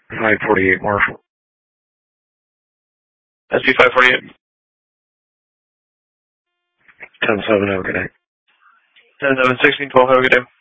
548 Marshall. SB 548. 10-7, have a good day. 10-7, 16-12, have a good day.